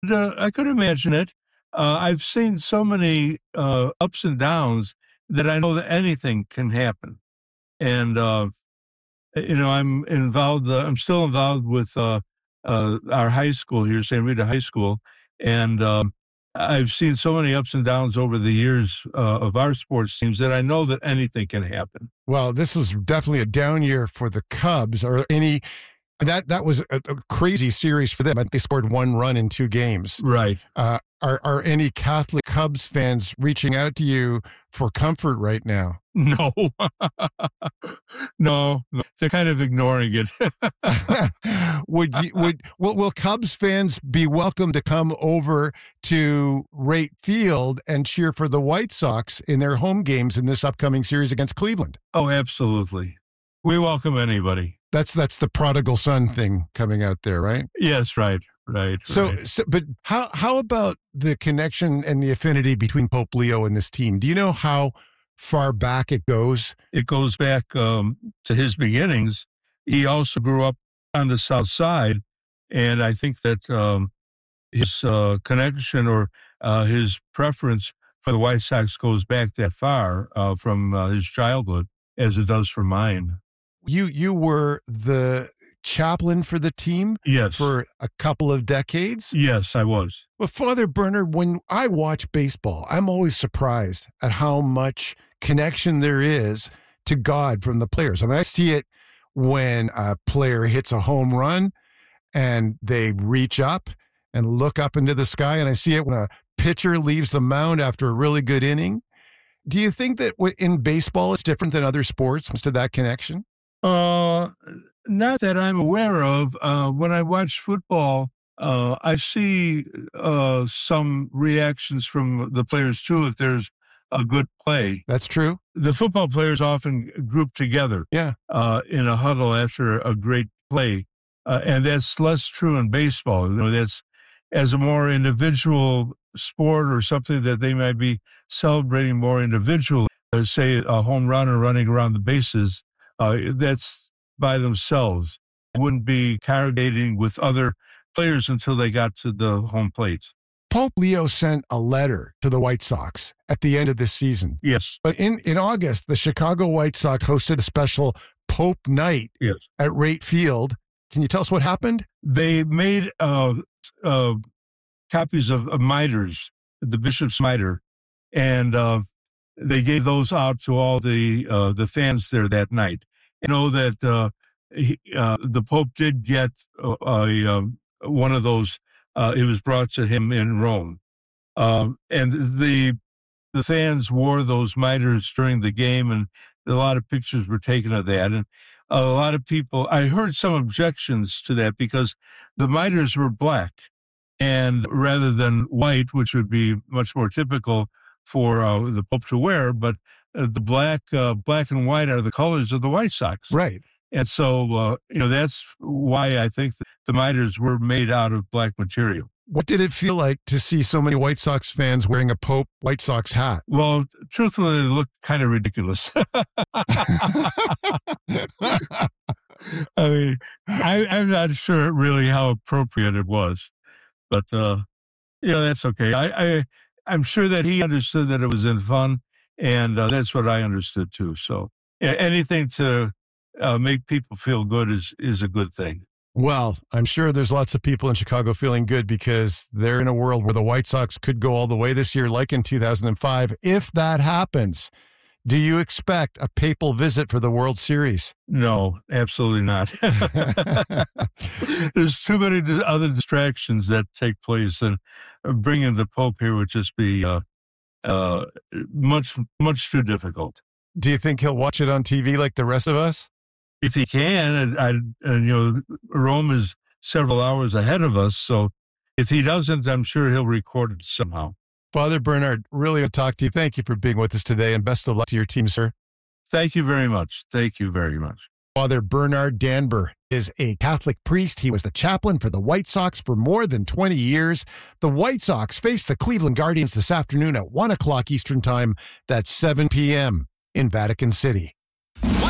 I could imagine it. I've seen so many ups and downs that I know that anything can happen. And I'm involved. I'm still involved with our high school here, St. Rita High School, and I've seen so many ups and downs over the years of our sports teams that I know that anything can happen. Well, this was definitely a down year for the Cubs. Or any that was a crazy series for them. They scored 1 run in 2 games. Right. Are any Catholic Cubs fans reaching out to you for comfort right now? No, no, they're kind of ignoring it. Will Cubs fans be welcome to come over to Rate Field and cheer for the White Sox in their home games in this upcoming series against Cleveland? Oh, absolutely. We welcome anybody. That's the prodigal son thing coming out there, right? Yes, right. So, but how about the connection and the affinity between Pope Leo and this team? Do you know how far back it goes? It goes back to his beginnings. He also grew up on the South Side, and I think that his connection or his preference for the White Sox goes back that far from his childhood, as it does for mine. You were the chaplain for the team, yes, for a couple of decades? Yes, I was. Well, Father Bernard, when I watch baseball, I'm always surprised at how much connection there is to God from the players. I mean, I see it when a player hits a home run and they reach up and look up into the sky, and I see it when a pitcher leaves the mound after a really good inning. Do you think that in baseball it's different than other sports to that connection? Not that I'm aware of. When I watch football, I see some reactions from the players too if there's a good play. That's true. The football players often group together in a huddle after a great play. And that's less true in baseball. That's as a more individual sport or something that they might be celebrating more individually. Say a home run or running around the bases. That's by themselves. Wouldn't be congregating with other players until they got to the home plate. Pope Leo sent a letter to the White Sox at the end of this season. Yes. But in August, the Chicago White Sox hosted a special Pope Night at Rate Field. Can you tell us what happened? They made copies of miters, the bishop's miter, and they gave those out to all the fans there that night. You know that the Pope did get one of those. It was brought to him in Rome, and the fans wore those miters during the game, and a lot of pictures were taken of that. And a lot of people, I heard some objections to that because the miters were black, and rather than white, which would be much more typical for the Pope to wear, but the black and white are the colors of the White Sox. Right. And so, that's why I think the miters were made out of black material. What did it feel like to see so many White Sox fans wearing a Pope White Sox hat? Well, truthfully, it looked kind of ridiculous. I mean, I'm not sure really how appropriate it was, but, that's okay. I'm sure that he understood that it was in fun. And that's what I understood too. So anything to make people feel good is a good thing. Well, I'm sure there's lots of people in Chicago feeling good because they're in a world where the White Sox could go all the way this year, like in 2005. If that happens, do you expect a papal visit for the World Series? No, absolutely not. There's too many other distractions that take place, and bringing the Pope here would just be much too difficult. Do you think he'll watch it on TV like the rest of us? If he can, Rome is several hours ahead of us, so if he doesn't, I'm sure he'll record it somehow. Father Bernard, really good to talk to you. Thank you for being with us today, and best of luck to your team, sir. Thank you very much. Thank you very much. Father Bernard Danber is a Catholic priest. He was the chaplain for the White Sox for more than 20 years. The White Sox face the Cleveland Guardians this afternoon at 1 o'clock Eastern Time. That's 7 p.m. in Vatican City.